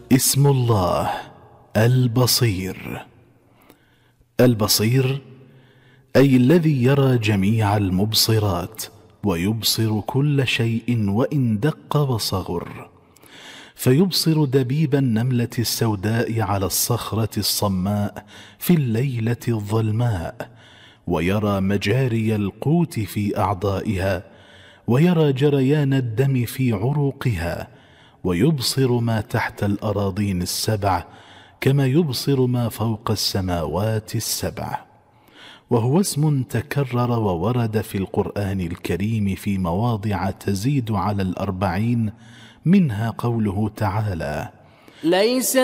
اسم الله البصير. البصير أي الذي يرى جميع المبصرات ويبصر كل شيء وإن دق وصغر، فيبصر دبيب النملة السوداء على الصخرة الصماء في الليلة الظلماء، ويرى مجاري القوت في أعضائها، ويرى جريان الدم في عروقها، ويبصر ما تحت الأراضين السبع كما يبصر ما فوق السماوات السبع. وهو اسم تكرر وورد في القرآن الكريم في مواضع تزيد على 40، منها قوله تعالى: ليس